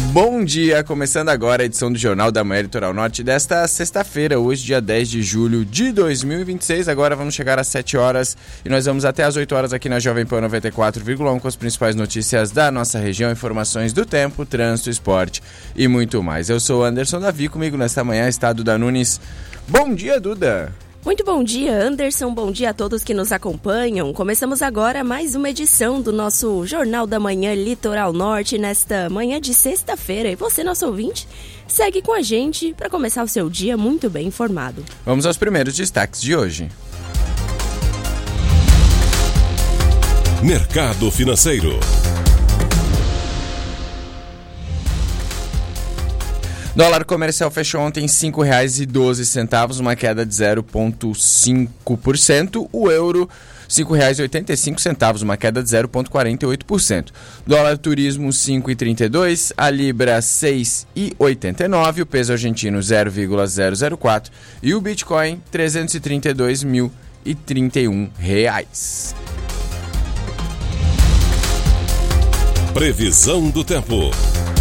Bom dia, começando agora a edição do Jornal da Manhã Litoral Norte desta sexta-feira, hoje dia 10 de julho de 2026. Agora vamos chegar às 7 horas e nós vamos até às 8 horas aqui na Jovem Pan 94,1 com as principais notícias da nossa região, informações do tempo, trânsito, esporte e muito mais. Eu sou o Anderson Davi, comigo nesta manhã está a Duda Nunes. Bom dia, Duda! Muito bom dia, Anderson. Bom dia a todos que nos acompanham. Começamos agora mais uma edição do nosso Jornal da Manhã Litoral Norte nesta manhã de sexta-feira. E você, nosso ouvinte, segue com a gente para começar o seu dia muito bem informado. Vamos aos primeiros destaques de hoje. Mercado financeiro. Dólar comercial fechou ontem em R$ 5,12, uma queda de 0,5%. O euro, R$ 5,85, uma queda de 0,48%. Dólar turismo, 5,32. A libra, 6,89. O peso argentino, 0,004. E o Bitcoin, R$ 332.031. Previsão do tempo.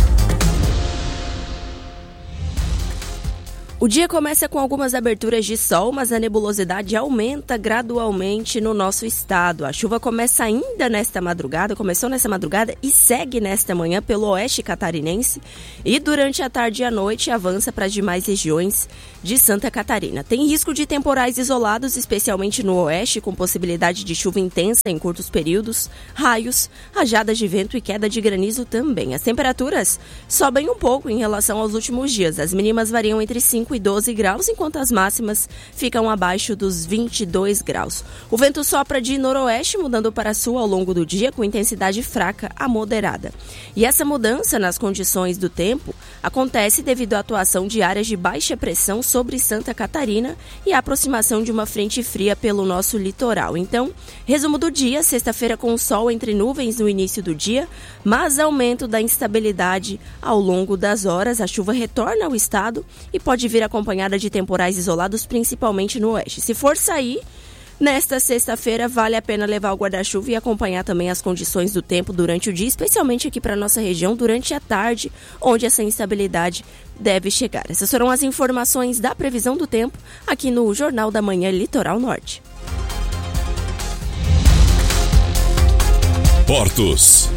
O dia começa com algumas aberturas de sol, mas a nebulosidade aumenta gradualmente no nosso estado. A chuva começa ainda nesta madrugada, começou nesta madrugada e segue nesta manhã pelo oeste catarinense e durante a tarde e a noite avança para as demais regiões de Santa Catarina. Tem risco de temporais isolados, especialmente no oeste, com possibilidade de chuva intensa em curtos períodos, raios, rajadas de vento e queda de granizo também. As temperaturas sobem um pouco em relação aos últimos dias. As mínimas variam entre 5 e 12 graus, enquanto as máximas ficam abaixo dos 22 graus. O vento sopra de noroeste, mudando para sul ao longo do dia, com intensidade fraca a moderada. E essa mudança nas condições do tempo acontece devido à atuação de áreas de baixa pressão sobre Santa Catarina e a aproximação de uma frente fria pelo nosso litoral. Então, resumo do dia, sexta-feira com sol entre nuvens no início do dia, mas aumento da instabilidade ao longo das horas. A chuva retorna ao estado e pode vir acompanhada de temporais isolados, principalmente no oeste. Se for sair nesta sexta-feira, vale a pena levar o guarda-chuva e acompanhar também as condições do tempo durante o dia, especialmente aqui para a nossa região, durante a tarde, onde essa instabilidade deve chegar. Essas foram as informações da previsão do tempo aqui no Jornal da Manhã Litoral Norte. Portos.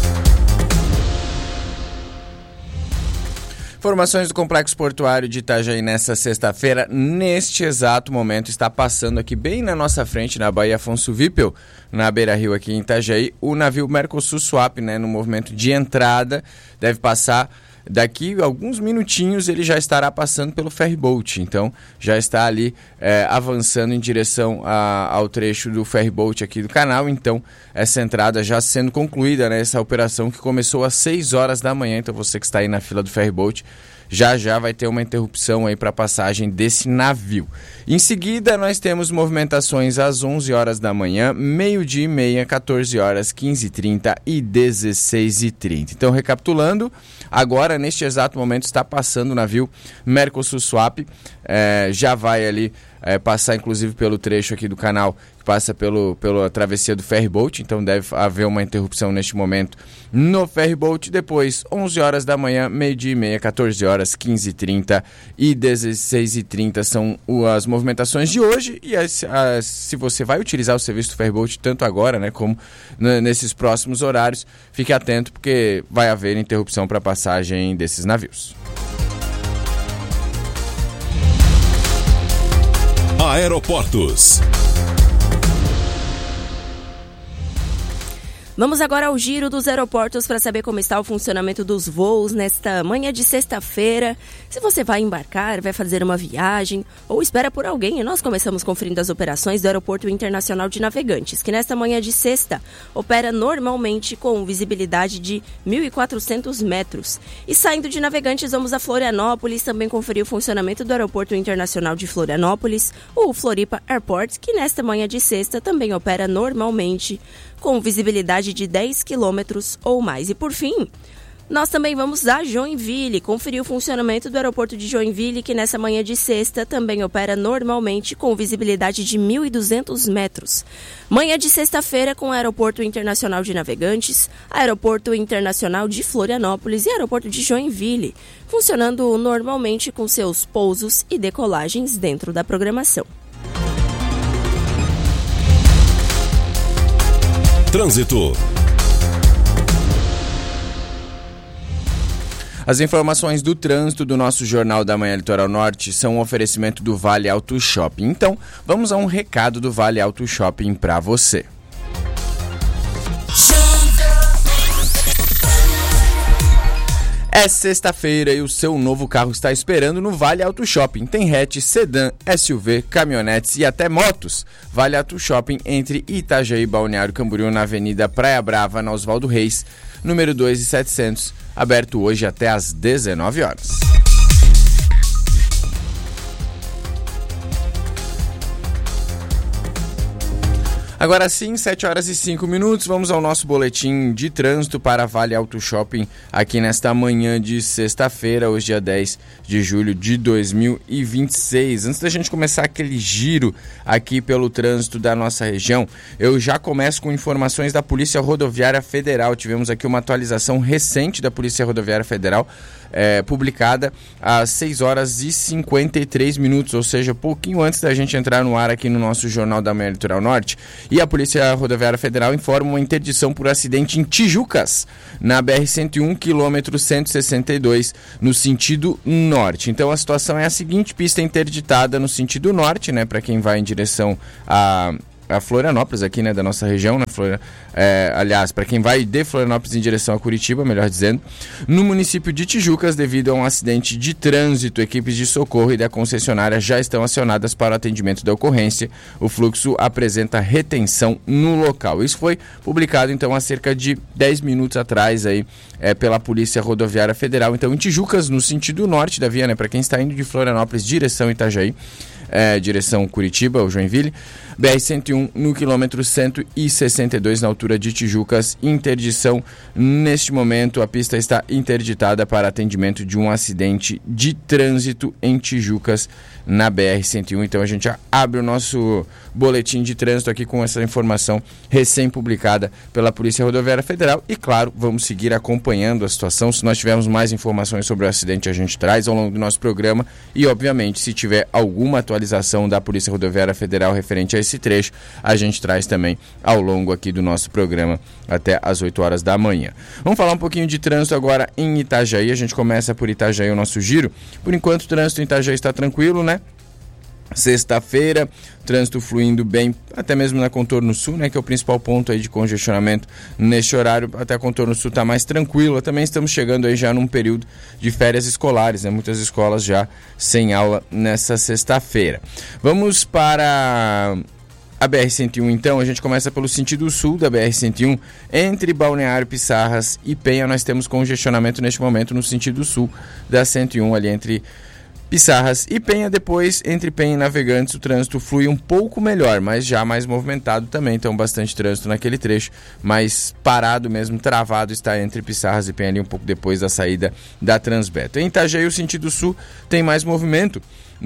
Informações do Complexo Portuário de Itajaí nessa sexta-feira. Neste exato momento está passando aqui bem na nossa frente, na Baía Afonso Wippel, na Beira-Rio aqui em Itajaí, o navio Mercosul Swap, no movimento de entrada, deve passar. Daqui a alguns minutinhos ele já estará passando pelo ferryboat, então já está ali avançando em direção ao trecho do ferryboat aqui do canal. Então essa entrada já sendo concluída, essa operação que começou às 6 horas da manhã. Então você que está aí na fila do ferryboat, já vai ter uma interrupção aí para a passagem desse navio. Em seguida, nós temos movimentações às 11 horas da manhã, meio-dia e meia, 14 horas, 15h30 e 16h30. Então, recapitulando, agora, neste exato momento, está passando o navio Mercosul Swap, já vai ali passar, inclusive, pelo trecho aqui do canal, que passa pela travessia do ferryboat, então deve haver uma interrupção neste momento no ferryboat. Depois, 11 horas da manhã, meio-dia e meia, 14 horas, 15h30 e 16h30 são as movimentações de hoje. E se você vai utilizar o serviço do ferryboat, tanto agora, como nesses próximos horários, fique atento, porque vai haver interrupção para a passagem desses navios. Aeroportos. Vamos agora ao giro dos aeroportos para saber como está o funcionamento dos voos nesta manhã de sexta-feira. Se você vai embarcar, vai fazer uma viagem ou espera por alguém, nós começamos conferindo as operações do Aeroporto Internacional de Navegantes, que nesta manhã de sexta opera normalmente com visibilidade de 1.400 metros. E saindo de Navegantes, vamos a Florianópolis, também conferir o funcionamento do Aeroporto Internacional de Florianópolis, o Floripa Airport, que nesta manhã de sexta também opera normalmente com visibilidade de 10 quilômetros ou mais. E por fim, Nós também vamos a Joinville, conferir o funcionamento do aeroporto de Joinville, que nessa manhã de sexta também opera normalmente com visibilidade de 1.200 metros. Manhã de sexta-feira com o Aeroporto Internacional de Navegantes, Aeroporto Internacional de Florianópolis e Aeroporto de Joinville, funcionando normalmente com seus pousos e decolagens dentro da programação. Trânsito. As informações do trânsito do nosso Jornal da Manhã Litoral Norte são um oferecimento do Vale Auto Shopping. Então, vamos a um recado do Vale Auto Shopping para você. É sexta-feira e o seu novo carro está esperando no Vale Auto Shopping. Tem hatch, sedã, SUV, caminhonetes e até motos. Vale Auto Shopping entre Itajaí e Balneário Camboriú, na Avenida Praia Brava, na Oswaldo Reis, número 2700, aberto hoje até às 19 horas. Agora sim, 7 horas e 5 minutos, vamos ao nosso boletim de trânsito para Vale Auto Shopping aqui nesta manhã de sexta-feira, hoje dia 10 de julho de 2026. Antes da gente começar aquele giro aqui pelo trânsito da nossa região, eu já começo com informações da Polícia Rodoviária Federal. Tivemos aqui uma atualização recente da Polícia Rodoviária Federal, publicada às 6 horas e 53 minutos, ou seja, pouquinho antes da gente entrar no ar aqui no nosso Jornal da Manhã Litoral Norte. E a Polícia Rodoviária Federal informa uma interdição por acidente em Tijucas, na BR-101, quilômetro 162, no sentido norte. Então a situação é a seguinte: pista interditada no sentido norte, né, para quem vai em direção a Florianópolis, aqui, né, da nossa região, né, aliás, para quem vai de Florianópolis em direção a Curitiba, melhor dizendo, no município de Tijucas, devido a um acidente de trânsito. Equipes de socorro e da concessionária já estão acionadas para o atendimento da ocorrência. O fluxo apresenta retenção no local. Isso foi publicado, então, há cerca de 10 minutos atrás aí, pela Polícia Rodoviária Federal. Então, em Tijucas, no sentido norte da via, né, para quem está indo de Florianópolis, direção Itajaí, direção Curitiba ou Joinville, BR-101 no quilômetro 162, na altura de Tijucas, interdição. Neste momento, a pista está interditada para atendimento de um acidente de trânsito em Tijucas, na BR-101. Então a gente já abre o nosso boletim de trânsito aqui com essa informação recém-publicada pela Polícia Rodoviária Federal. E claro, vamos seguir acompanhando a situação. Se nós tivermos mais informações sobre o acidente, a gente traz ao longo do nosso programa. E obviamente, se tiver alguma atualização da Polícia Rodoviária Federal referente a esse trecho, a gente traz também ao longo aqui do nosso programa até às 8 horas da manhã. Vamos falar um pouquinho de trânsito agora em Itajaí. A gente começa por Itajaí o nosso giro. Por enquanto o trânsito em Itajaí está tranquilo, né? Sexta-feira, trânsito fluindo bem, até mesmo na Contorno Sul, né, que é o principal ponto aí de congestionamento neste horário. Até a Contorno Sul está mais tranquila. Também estamos chegando aí já num período de férias escolares, né, muitas escolas já sem aula nessa sexta-feira. Vamos para a BR-101, então. A gente começa pelo sentido sul da BR-101, entre Balneário, Pissarras e Penha. Nós temos congestionamento neste momento no sentido sul da 101, ali entre Pissarras e Penha. Depois, entre Penha e Navegantes, o trânsito flui um pouco melhor, mas já mais movimentado também. Então, bastante trânsito naquele trecho, mas parado mesmo, travado está entre Pissarras e Penha, ali um pouco depois da saída da Transbeto. Em Itajaí, o sentido sul tem mais movimento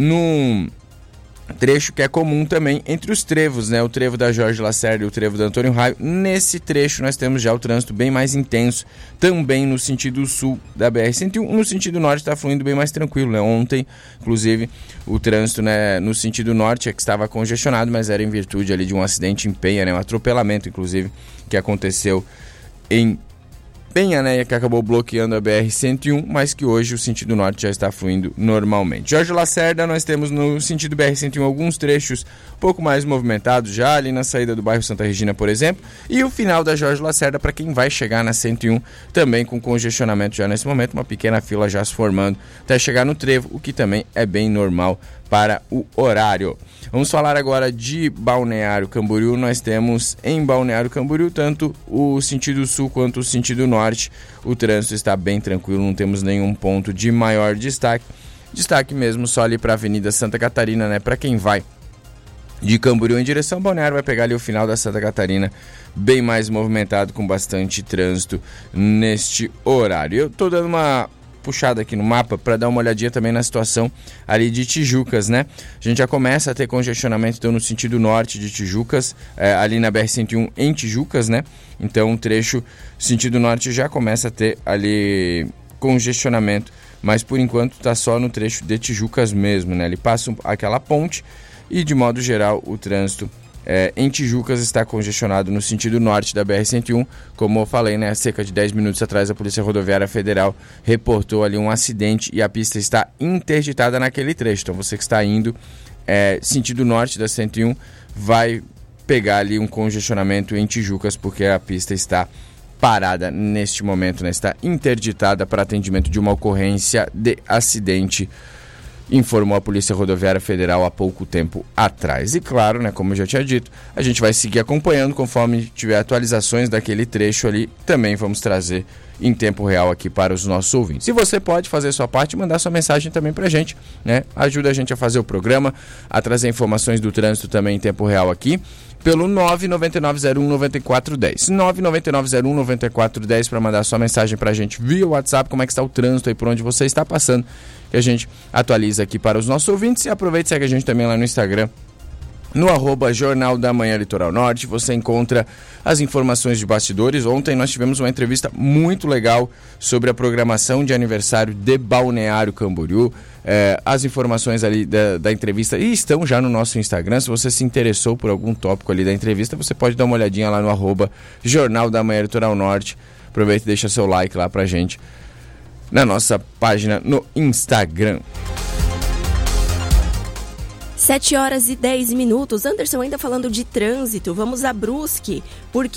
no trecho que é comum também entre os trevos, né? O trevo da Jorge Lacerda e o trevo da Antônio Raio. Nesse trecho nós temos já o trânsito bem mais intenso, também no sentido sul da BR-101. No sentido norte está fluindo bem mais tranquilo, né? Ontem, inclusive, o trânsito, né, no sentido norte é que estava congestionado, mas era em virtude ali de um acidente em Penha, né? Um atropelamento, inclusive, que aconteceu em Penha, né, que acabou bloqueando a BR-101, mas que hoje o sentido norte já está fluindo normalmente. Jorge Lacerda, nós temos no sentido BR-101 alguns trechos um pouco mais movimentados já, ali na saída do bairro Santa Regina, por exemplo, e o final da Jorge Lacerda, para quem vai chegar na 101, também com congestionamento já nesse momento, uma pequena fila já se formando até chegar no trevo, o que também é bem normal para o horário. Vamos falar agora de Balneário Camboriú. Nós temos em Balneário Camboriú tanto o sentido sul quanto o sentido norte. O trânsito está bem tranquilo, não temos nenhum ponto de maior destaque. Destaque mesmo só ali para a Avenida Santa Catarina, né? Para quem vai de Camboriú em direção ao Balneário vai pegar ali o final da Santa Catarina bem mais movimentado, com bastante trânsito neste horário. Eu tô dando uma puxada aqui no mapa para dar uma olhadinha também na situação ali de Tijucas, né? A gente já começa a ter congestionamento então no sentido norte de Tijucas, ali na BR-101 em Tijucas, né? Então o trecho sentido norte já começa a ter ali congestionamento, mas por enquanto tá só no trecho de Tijucas mesmo, né? Ele passa aquela ponte e de modo geral o trânsito em Tijucas está congestionado no sentido norte da BR-101. Como eu falei, né, cerca de 10 minutos atrás a Polícia Rodoviária Federal reportou ali um acidente e a pista está interditada naquele trecho. Então você que está indo sentido norte da 101 vai pegar ali um congestionamento em Tijucas, porque a pista está parada neste momento, né, está interditada para atendimento de uma ocorrência de acidente, informou a Polícia Rodoviária Federal há pouco tempo atrás. E claro, né, como eu já tinha dito, a gente vai seguir acompanhando conforme tiver atualizações daquele trecho ali, também vamos trazer em tempo real aqui para os nossos ouvintes. E você pode fazer sua parte e mandar sua mensagem também pra gente, né? Ajuda a gente a fazer o programa, a trazer informações do trânsito também em tempo real aqui, pelo 99901-9410. 99901-9410 para mandar sua mensagem pra gente via WhatsApp, como é que está o trânsito aí por onde você está passando, que a gente atualiza aqui para os nossos ouvintes. E aproveite e segue a gente também lá no Instagram, no @Jornal da Manhã Litoral Norte. Você encontra as informações de bastidores. Ontem nós tivemos uma entrevista muito legal sobre a programação de aniversário de Balneário Camboriú. As informações ali da entrevista estão já no nosso Instagram. Se você se interessou por algum tópico ali da entrevista, você pode dar uma olhadinha lá no @Jornal da Manhã Litoral Norte. Aproveita e deixa seu like lá pra gente na nossa página no Instagram. 7 horas e 10 minutos. Anderson, ainda falando de trânsito, vamos a Brusque, porque